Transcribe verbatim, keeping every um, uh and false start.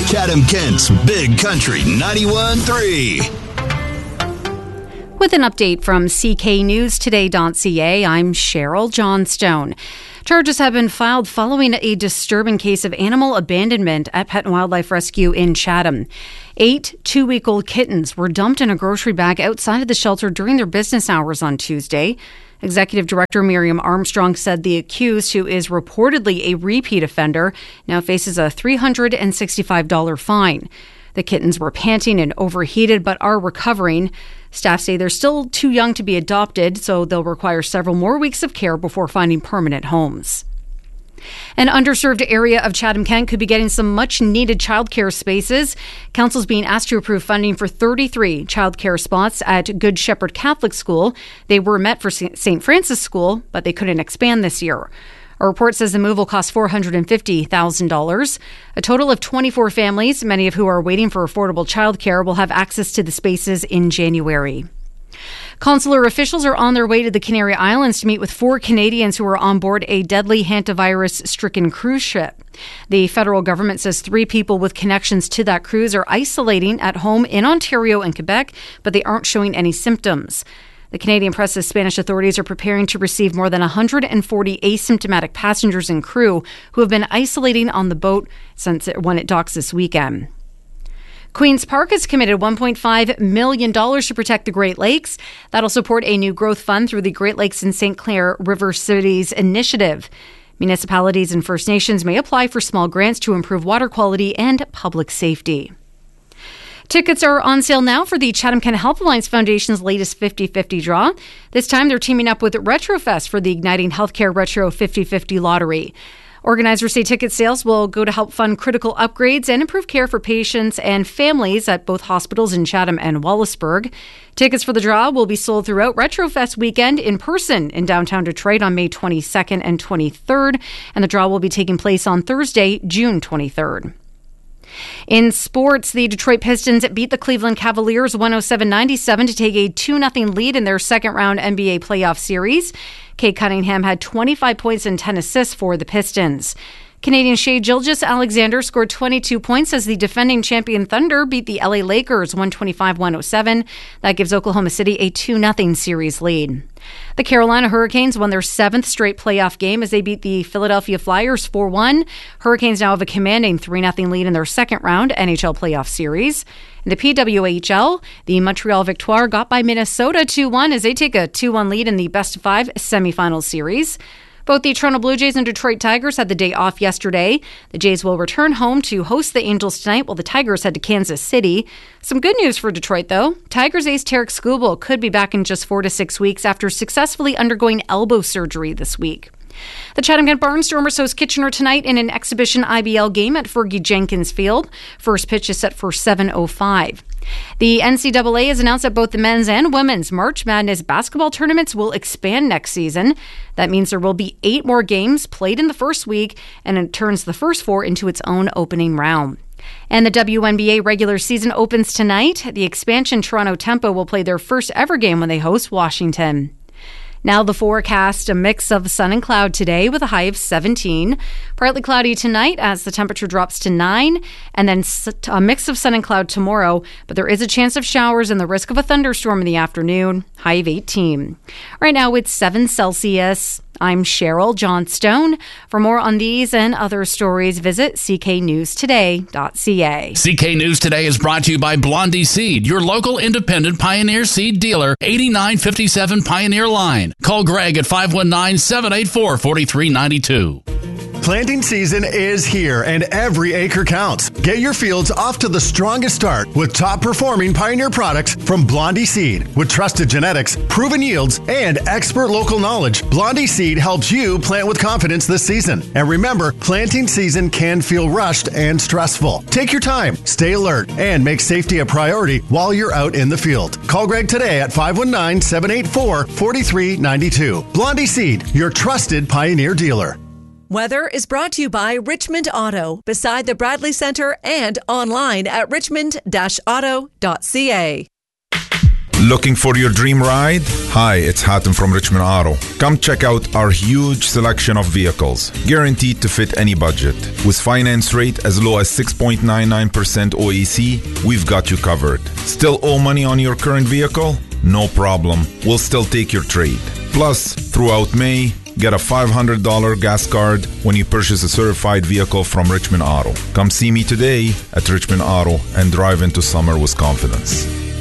Chatham-Kent's Big Country ninety-one point three. With an update from C K News Today dot C A, I'm Cheryl Johnstone. Charges have been filed following a disturbing case of animal abandonment at Pet and Wildlife Rescue in Chatham. Eight two-week-old kittens were dumped in a grocery bag outside of the shelter during their business hours on Tuesday. Executive Director Miriam Armstrong said the accused, who is reportedly a repeat offender, now faces a three hundred sixty-five dollars fine. The kittens were panting and overheated but are recovering. Staff say they're still too young to be adopted, so they'll require several more weeks of care before finding permanent homes. An underserved area of Chatham-Kent could be getting some much-needed childcare spaces. Council's being asked to approve funding for thirty-three childcare spots at Good Shepherd Catholic School. They were met for Saint Francis School, but they couldn't expand this year. A report says the move will cost four hundred fifty thousand dollars. A total of twenty-four families, many of who are waiting for affordable childcare, will have access to the spaces in January. Consular officials are on their way to the Canary Islands to meet with four Canadians who are on board a deadly hantavirus-stricken cruise ship. The federal government says three people with connections to that cruise are isolating at home in Ontario and Quebec, but they aren't showing any symptoms. The Canadian press says Spanish authorities are preparing to receive more than one hundred forty asymptomatic passengers and crew who have been isolating on the boat since it, when it docks this weekend. Queen's Park has committed one point five million dollars to protect the Great Lakes. That'll support a new growth fund through the Great Lakes and Saint Clair River Cities Initiative. Municipalities and First Nations may apply for small grants to improve water quality and public safety. Tickets are on sale now for the Chatham-Kent Health Alliance Foundation's latest fifty-fifty draw. This time they're teaming up with Retrofest for the Igniting Healthcare Retro fifty-fifty lottery. Organizers say ticket sales will go to help fund critical upgrades and improve care for patients and families at both hospitals in Chatham and Wallaceburg. Tickets for the draw will be sold throughout Retrofest weekend in person in downtown Detroit on May twenty-second and twenty-third, and the draw will be taking place on Thursday, June twenty-third. In sports, the Detroit Pistons beat the Cleveland Cavaliers one oh seven ninety-seven to take a two nothing lead in their second-round N B A playoff series. Cade Cunningham had twenty-five points and ten assists for the Pistons. Canadian Shai Gilgeous-Alexander scored twenty-two points as the defending champion Thunder beat the L A Lakers one twenty-five to one oh seven. That gives Oklahoma City a two nothing series lead. The Carolina Hurricanes won their seventh straight playoff game as they beat the Philadelphia Flyers four one. Hurricanes now have a commanding three nothing lead in their second round N H L playoff series. In the P W H L, the Montreal Victoire got by Minnesota two one as they take a two one lead in the best of five semifinal series. Both the Toronto Blue Jays and Detroit Tigers had the day off yesterday. The Jays will return home to host the Angels tonight while the Tigers head to Kansas City. Some good news for Detroit, though. Tigers ace Tarek Skubal could be back in just four to six weeks after successfully undergoing elbow surgery this week. The Chatham-Kent Barnstormers host Kitchener tonight in an exhibition I B L game at Fergie Jenkins Field. First pitch is set for seven oh five. The N C double A has announced that both the men's and women's March Madness basketball tournaments will expand next season. That means there will be eight more games played in the first week, and it turns the first four into its own opening round. And the W N B A regular season opens tonight. The expansion Toronto Tempo will play their first ever game when they host Washington. Now the forecast, a mix of sun and cloud today with a high of seventeen. Partly cloudy tonight as the temperature drops to nine. And then a mix of sun and cloud tomorrow. But there is a chance of showers and the risk of a thunderstorm in the afternoon. High of eighteen. Right now it's seven Celsius. I'm Cheryl Johnstone. For more on these and other stories, visit c k news today dot c a. C K News Today is brought to you by Blondie Seed, your local independent Pioneer Seed dealer, eighty-nine fifty-seven Pioneer Line. Call Greg at five one nine, seven eight four, four three nine two. Planting season is here and every acre counts. Get your fields off to the strongest start with top performing Pioneer products from Blondie Seed. With trusted genetics, proven yields, and expert local knowledge, Blondie Seed helps you plant with confidence this season. And remember, planting season can feel rushed and stressful. Take your time, stay alert, and make safety a priority while you're out in the field. Call Greg today at five one nine, seven eight four, four three nine two. Blondie Seed, your trusted Pioneer dealer. Weather is brought to you by Richmond Auto, beside the Bradley Center and online at richmond dash auto dot c a. Looking for your dream ride? Hi, it's Hatem from Richmond Auto. Come check out our huge selection of vehicles, guaranteed to fit any budget. With finance rate as low as six point nine nine percent O A C, we've got you covered. Still owe money on your current vehicle? No problem. We'll still take your trade. Plus, throughout May, get a five hundred dollars gas card when you purchase a certified vehicle from Richmond Auto. Come see me today at Richmond Auto and drive into summer with confidence.